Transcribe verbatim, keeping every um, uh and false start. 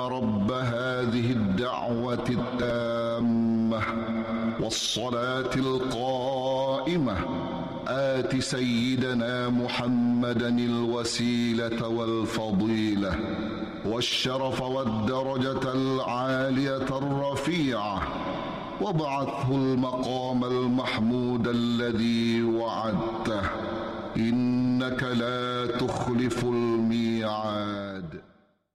رب هذه الدعوة التامة والصلاة القائمة آت سيدنا محمدا الوسيلة والفضيلة والشرف والدرجة العالية الرفيعة، وابعثه المقام المحمود الذي وعدته، إنك لا تخلف الميعاد.